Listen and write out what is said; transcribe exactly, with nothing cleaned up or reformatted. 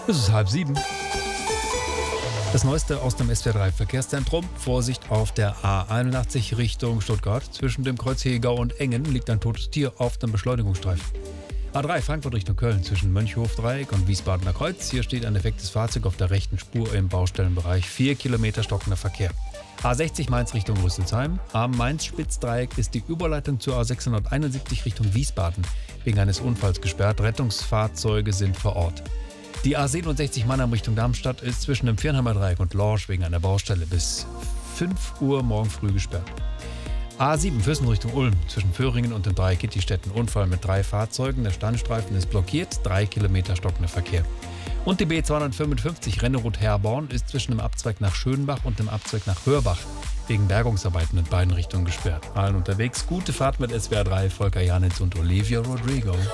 Es ist halb sieben. Das Neueste aus dem S W R drei Verkehrszentrum. Vorsicht auf der A einundachtzig Richtung Stuttgart. Zwischen dem Kreuz Hegau und Engen liegt ein totes Tier auf dem Beschleunigungsstreifen. A drei Frankfurt Richtung Köln zwischen Mönchhof-Dreieck und Wiesbadener Kreuz. Hier steht ein defektes Fahrzeug auf der rechten Spur im Baustellenbereich. Vier Kilometer stockender Verkehr. A sechzig Mainz Richtung Rüsselsheim. Am Mainz-Spitzdreieck ist die Überleitung zur A sechshunderteinundsiebzig Richtung Wiesbaden wegen eines Unfalls gesperrt. Rettungsfahrzeuge sind vor Ort. Die A siebenundsechzig Mannheim Richtung Darmstadt ist zwischen dem Viernheimer Dreieck und Lorsch wegen einer Baustelle bis fünf Uhr morgen früh gesperrt. A sieben Füssen Richtung Ulm zwischen Föhringen und den drei Kittistädten. Unfall mit drei Fahrzeugen. Der Standstreifen ist blockiert. Drei Kilometer stockender Verkehr. Und die B zweihundertfünfundfünfzig Renneroute Herborn ist zwischen dem Abzweig nach Schönbach und dem Abzweig nach Hörbach wegen Bergungsarbeiten in beiden Richtungen gesperrt. Allen unterwegs gute Fahrt mit S W R drei, Volker Janitz und Olivia Rodrigo.